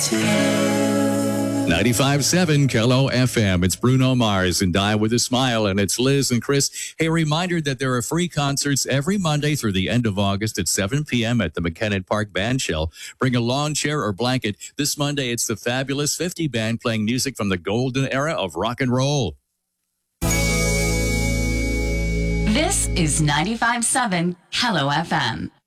95.7 Kello FM. It's Bruno Mars and Die With a Smile, and it's Liz and Chris. Hey, a reminder that there are free concerts every Monday through the end of August at 7 p.m. at the McKinnon Park Band Shell. Bring a lawn chair or blanket. This Monday, it's the Fabulous 50 Band playing music from the golden era of rock and roll. This is 95.7 Kello FM.